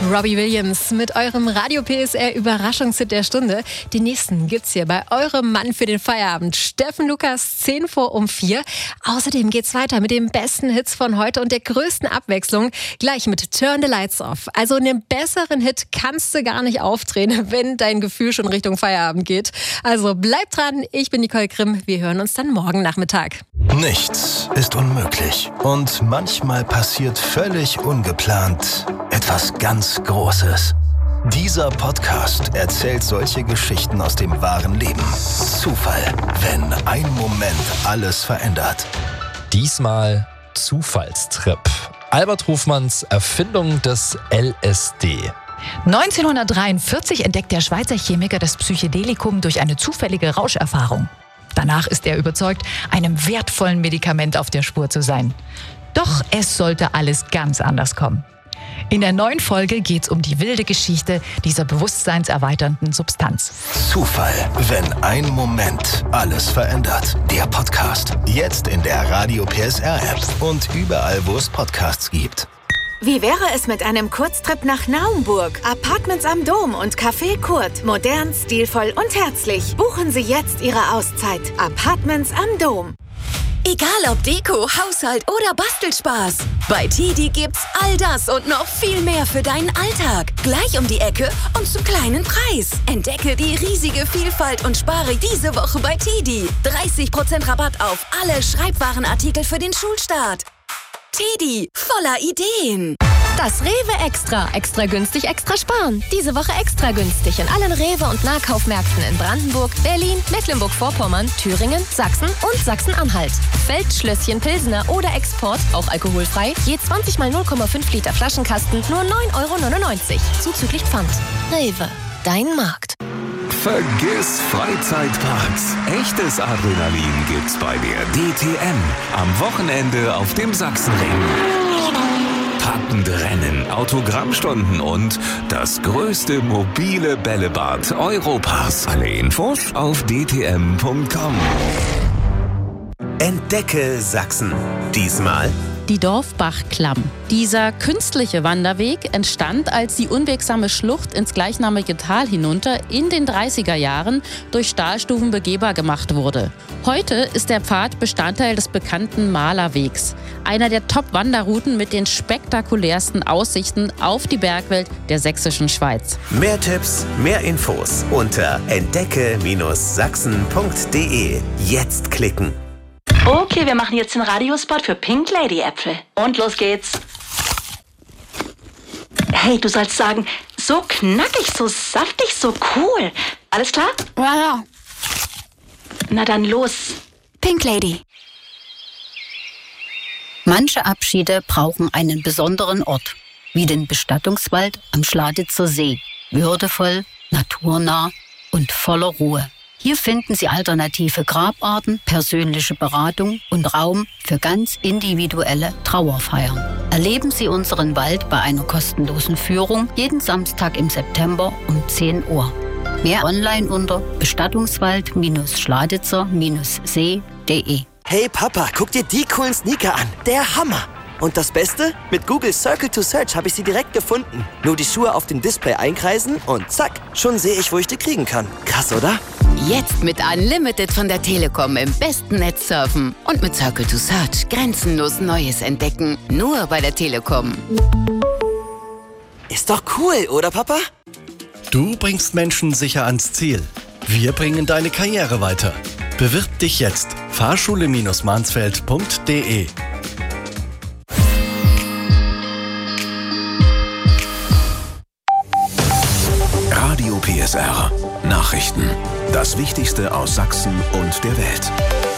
Robbie Williams mit eurem Radio PSR Überraschungshit der Stunde. Den nächsten gibt's hier bei eurem Mann für den Feierabend. Steffen Lukas, 4:10. Außerdem geht's weiter mit den besten Hits von heute und der größten Abwechslung. Gleich mit Turn the Lights Off. Also einen besseren Hit kannst du gar nicht aufdrehen, wenn dein Gefühl schon Richtung Feierabend geht. Also bleibt dran, ich bin Nicole Grimm. Wir hören uns dann morgen Nachmittag. Nichts ist unmöglich. Und manchmal passiert völlig ungeplant etwas ganz Großes. Dieser Podcast erzählt solche Geschichten aus dem wahren Leben. Zufall, wenn ein Moment alles verändert. Diesmal Zufallstrip. Albert Hofmanns Erfindung des LSD. 1943 entdeckt der Schweizer Chemiker das Psychedelikum durch eine zufällige Rauscherfahrung. Danach ist er überzeugt, einem wertvollen Medikament auf der Spur zu sein. Doch es sollte alles ganz anders kommen. In der neuen Folge geht's um die wilde Geschichte dieser bewusstseinserweiternden Substanz. Zufall, wenn ein Moment alles verändert. Der Podcast. Jetzt in der Radio PSR App und überall, wo es Podcasts gibt. Wie wäre es mit einem Kurztrip nach Naumburg? Apartments am Dom und Café Kurt. Modern, stilvoll und herzlich. Buchen Sie jetzt Ihre Auszeit. Apartments am Dom. Egal ob Deko, Haushalt oder Bastelspaß. Bei TIDI gibt's all das und noch viel mehr für deinen Alltag. Gleich um die Ecke und zum kleinen Preis. Entdecke die riesige Vielfalt und spare diese Woche bei TIDI. 30% Rabatt auf alle Schreibwarenartikel für den Schulstart. TIDI, voller Ideen. Das Rewe Extra. Extra günstig, extra sparen. Diese Woche extra günstig in allen Rewe- und Nahkaufmärkten in Brandenburg, Berlin, Mecklenburg-Vorpommern, Thüringen, Sachsen und Sachsen-Anhalt. Feldschlösschen, Pilsener oder Export, auch alkoholfrei. Je 20 mal 0,5 Liter Flaschenkasten, nur 9,99 €. Zuzüglich Pfand. Rewe, dein Markt. Vergiss Freizeitparks. Echtes Adrenalin gibt's bei der DTM. Am Wochenende auf dem Sachsenring. Packende Rennen, Autogrammstunden und das größte mobile Bällebad Europas. Alle Infos auf dtm.com. Entdecke Sachsen. Diesmal die Dorfbachklamm. Dieser künstliche Wanderweg entstand, als die unwegsame Schlucht ins gleichnamige Tal hinunter in den 30er Jahren durch Stahlstufen begehbar gemacht wurde. Heute ist der Pfad Bestandteil des bekannten Malerwegs, einer der Top-Wanderrouten mit den spektakulärsten Aussichten auf die Bergwelt der sächsischen Schweiz. Mehr Tipps, mehr Infos unter entdecke-sachsen.de. Jetzt klicken. Okay, wir machen jetzt den Radiospot für Pink Lady Äpfel. Und los geht's. Hey, du sollst sagen, so knackig, so saftig, so cool. Alles klar? Ja. Na dann los. Pink Lady. Manche Abschiede brauchen einen besonderen Ort, wie den Bestattungswald am Schladitzer See. Würdevoll, naturnah und voller Ruhe. Hier finden Sie alternative Grabarten, persönliche Beratung und Raum für ganz individuelle Trauerfeiern. Erleben Sie unseren Wald bei einer kostenlosen Führung jeden Samstag im September um 10 Uhr. Mehr online unter bestattungswald-schladitzer-see.de. Hey Papa, guck dir die coolen Sneaker an. Der Hammer! Und das Beste? Mit Google Circle to Search habe ich sie direkt gefunden. Nur die Schuhe auf dem Display einkreisen und zack, schon sehe ich, wo ich die kriegen kann. Krass, oder? Jetzt mit Unlimited von der Telekom im besten Netz surfen und mit Circle to Search grenzenlos Neues entdecken. Nur bei der Telekom. Ist doch cool, oder Papa? Du bringst Menschen sicher ans Ziel. Wir bringen deine Karriere weiter. Bewirb dich jetzt. Fahrschule-mansfeld.de. Radio PSR. Nachrichten. Das Wichtigste aus Sachsen und der Welt.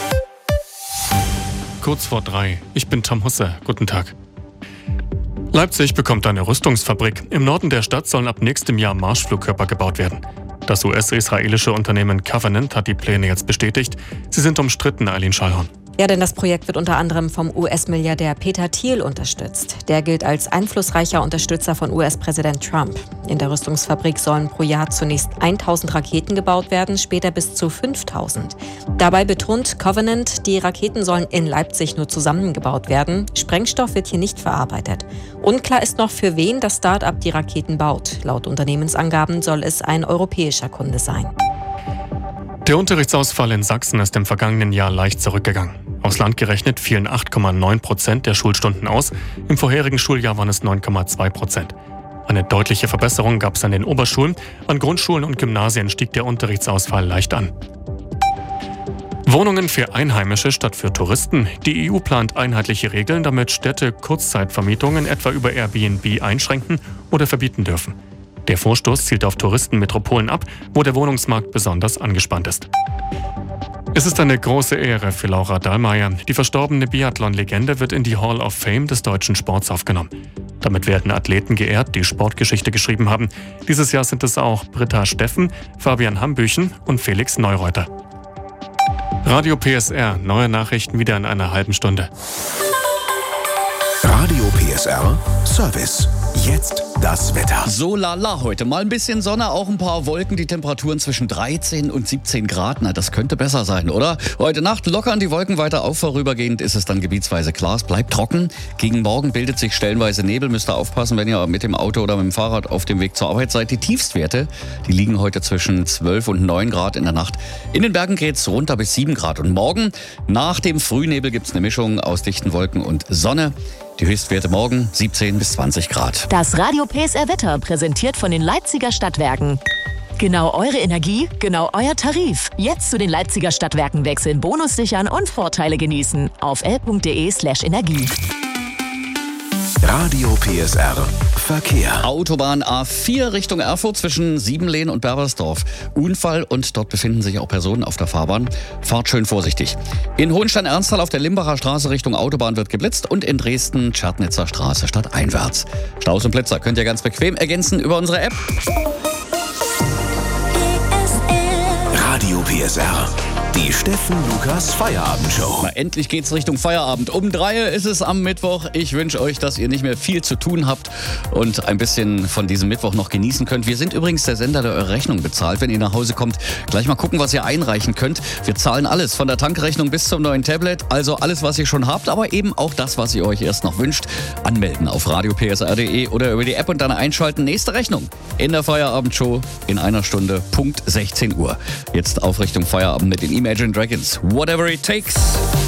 Kurz vor 3. Ich bin Tom Husse. Guten Tag. Leipzig bekommt eine Rüstungsfabrik. Im Norden der Stadt sollen ab nächstem Jahr Marschflugkörper gebaut werden. Das US-israelische Unternehmen Covenant hat die Pläne jetzt bestätigt. Sie sind umstritten, Eileen Schallhorn. Ja, denn das Projekt wird unter anderem vom US-Milliardär Peter Thiel unterstützt. Der gilt als einflussreicher Unterstützer von US-Präsident Trump. In der Rüstungsfabrik sollen pro Jahr zunächst 1000 Raketen gebaut werden, später bis zu 5000. Dabei betont Covenant, die Raketen sollen in Leipzig nur zusammengebaut werden. Sprengstoff wird hier nicht verarbeitet. Unklar ist noch, für wen das Start-up die Raketen baut. Laut Unternehmensangaben soll es ein europäischer Kunde sein. Der Unterrichtsausfall in Sachsen ist im vergangenen Jahr leicht zurückgegangen. Aufs Land gerechnet fielen 8,9% der Schulstunden aus. Im vorherigen Schuljahr waren es 9,2%. Eine deutliche Verbesserung gab es an den Oberschulen. An Grundschulen und Gymnasien stieg der Unterrichtsausfall leicht an. Wohnungen für Einheimische statt für Touristen. Die EU plant einheitliche Regeln, damit Städte Kurzzeitvermietungen etwa über Airbnb einschränken oder verbieten dürfen. Der Vorstoß zielt auf Touristenmetropolen ab, wo der Wohnungsmarkt besonders angespannt ist. Es ist eine große Ehre für Laura Dahlmeier. Die verstorbene Biathlon-Legende wird in die Hall of Fame des deutschen Sports aufgenommen. Damit werden Athleten geehrt, die Sportgeschichte geschrieben haben. Dieses Jahr sind es auch Britta Steffen, Fabian Hambüchen und Felix Neureuter. Radio PSR, neue Nachrichten wieder in einer halben Stunde. Radio PSR Service. Jetzt das Wetter. So lala heute. Mal ein bisschen Sonne, auch ein paar Wolken. Die Temperaturen zwischen 13 und 17 Grad. Na, das könnte besser sein, oder? Heute Nacht lockern die Wolken weiter auf. Vorübergehend ist es dann gebietsweise klar. Es bleibt trocken. Gegen Morgen bildet sich stellenweise Nebel. Müsst ihr aufpassen, wenn ihr mit dem Auto oder mit dem Fahrrad auf dem Weg zur Arbeit seid. Die Tiefstwerte, die liegen heute zwischen 12 und 9 Grad in der Nacht. In den Bergen geht's runter bis 7 Grad. Und morgen, nach dem Frühnebel, gibt's eine Mischung aus dichten Wolken und Sonne. Die Höchstwerte morgen 17 bis 20 Grad. Das Radio PSR Wetter präsentiert von den Leipziger Stadtwerken. Genau eure Energie, genau euer Tarif. Jetzt zu den Leipziger Stadtwerken wechseln, Bonus sichern und Vorteile genießen. Auf l.de/energie. Radio PSR Verkehr. Autobahn A4 Richtung Erfurt zwischen Siebenlehn und Berbersdorf. Unfall und dort befinden sich auch Personen auf der Fahrbahn. Fahrt schön vorsichtig. In Hohenstein-Ernsthal auf der Limbacher Straße Richtung Autobahn wird geblitzt und in Dresden Tschernitzer Straße stadteinwärts. Staus und Blitzer könnt ihr ganz bequem ergänzen über unsere App. Radio PSR. Die Steffen Lukas Feierabendshow. Na, endlich geht's Richtung Feierabend. Um 3 ist es am Mittwoch. Ich wünsche euch, dass ihr nicht mehr viel zu tun habt und ein bisschen von diesem Mittwoch noch genießen könnt. Wir sind übrigens der Sender, der eure Rechnung bezahlt. Wenn ihr nach Hause kommt, gleich mal gucken, was ihr einreichen könnt. Wir zahlen alles, von der Tankrechnung bis zum neuen Tablet. Also alles, was ihr schon habt, aber eben auch das, was ihr euch erst noch wünscht. Anmelden auf radiopsr.de oder über die App und dann einschalten. Nächste Rechnung in der Feierabendshow in einer Stunde, Punkt 16 Uhr. Jetzt auf Richtung Feierabend mit den Imagine Dragons. Whatever it takes.